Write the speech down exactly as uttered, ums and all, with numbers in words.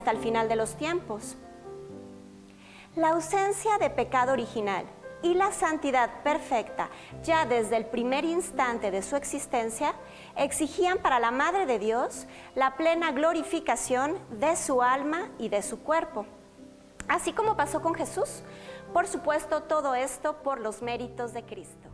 hasta el final de los tiempos. La ausencia de pecado original y la santidad perfecta, ya desde el primer instante de su existencia, exigían para la Madre de Dios la plena glorificación de su alma y de su cuerpo. Así como pasó con Jesús, por supuesto, todo esto por los méritos de Cristo.